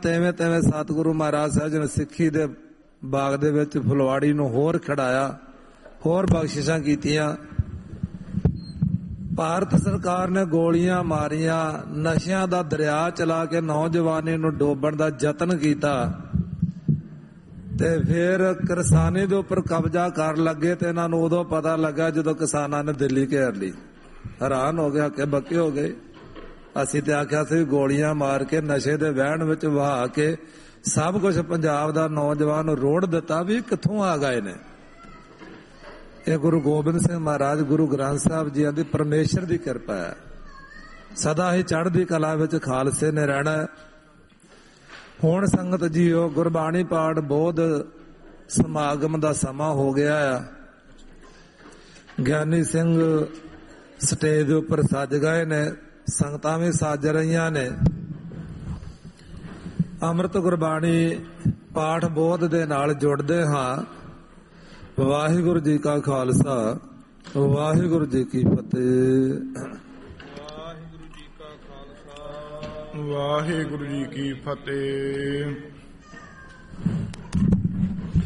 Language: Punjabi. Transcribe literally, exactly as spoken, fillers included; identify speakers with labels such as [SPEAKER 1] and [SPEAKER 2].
[SPEAKER 1] ਤਿਵੇਂ ਤਿਵੇਂ ਸਤਿਗੁਰੂ ਮਹਾਰਾਜ ਸਾਹਿਬ ਜੀ ਨੇ ਸਿੱਖੀ ਦੇ ਬਾਗ ਦੇ ਵਿੱਚ ਫੁਲਵਾੜੀ ਨੂੰ ਹੋਰ ਖੜਾਇਆ, ਹੋਰ ਬਖਸ਼ਿਸ਼ਾਂ ਕੀਤੀਆਂ। ਭਾਰਤ ਸਰਕਾਰ ਨੇ ਗੋਲੀਆਂ ਮਾਰੀਆਂ, ਨਸ਼ਿਆਂ ਦਾ ਦਰਿਆ ਚਲਾ ਕੇ ਨੌਜਵਾਨੀ ਨੂੰ ਡੋਬਣ ਦਾ ਯਤਨ ਕੀਤਾ ਤੇ ਫਿਰ ਕਿਸਾਨੀ ਦੇ ਉੱਪਰ ਕਬਜ਼ਾ ਕਰਨ ਲੱਗੇ। ਤੇ ਇਹਨਾਂ ਨੂੰ ਉਦੋਂ ਪਤਾ ਲੱਗਾ ਜਦੋਂ ਕਿਸਾਨਾਂ ਨੇ ਦਿੱਲੀ ਘੇਰ ਲਈ। ਹੈਰਾਨ ਹੋ ਗਏ, ਹੱਕੇ ਬੱਕੇ ਹੋ ਗਏ। ਅਸੀਂ ਤੇ ਆਖਿਆ ਸੀ ਗੋਲੀਆਂ ਮਾਰ ਕੇ ਨਸ਼ੇ ਦੇ ਵਹਿਣ ਵਿੱਚ ਵਹਾ ਕੇ ਸਭ ਕੁਝ ਪੰਜਾਬ ਦਾ ਨੌਜਵਾਨ ਰੋੜ ਦਿੱਤਾ, ਵੀ ਕਿੱਥੋਂ ਆ ਗਏ ਨੇ। ਇਹ ਗੁਰੂ ਗੋਬਿੰਦ ਸਿੰਘ ਮਹਾਰਾਜ ਗੁਰੂ ਗ੍ਰੰਥ ਸਾਹਿਬ ਜੀ ਦੀ ਪਰਮੇਸ਼ਰ ਦੀ ਕਿਰਪਾ ਹੈ। ਸਦਾ ਹੀ ਚੜ੍ਹਦੀ ਕਲਾ ਵਿੱਚ ਖਾਲਸੇ ਨੇ ਰਹਿਣਾ। ਹੁਣ ਸੰਗਤ ਜੀਓ, ਗੁਰਬਾਣੀ ਪਾਠ ਬੋਧ ਸਮਾਗਮ ਦਾ ਸਮਾਂ ਹੋ ਗਿਆ ਆ। ਗਿਆਨੀ ਸਿੰਘ ਸਟੇਜ ਦੇ ਉੱਪਰ ਸੱਜ ਗਏ ਨੇ, ਸੰਗਤਾਂ ਵੀ ਸੱਜ ਰਹੀਆਂ ਨੇ। ਅੰਮ੍ਰਿਤ ਗੁਰਬਾਣੀ ਪਾਠ ਬੋਧ ਦੇ ਨਾਲ ਜੁੜਦੇ ਹਾਂ। ਵਾਹਿਗੁਰੂ ਜੀ ਕਾ ਖਾਲਸਾ, ਵਾਹਿਗੁਰੂ ਜੀ ਕੀ ਫਤਿਹ।
[SPEAKER 2] ਵਾਹਿਗੁਰੂ ਜੀ ਕਾ ਖਾਲਸਾ, ਵਾਹਿਗੁਰੂ ਜੀ ਕੀ ਫਤਿਹ।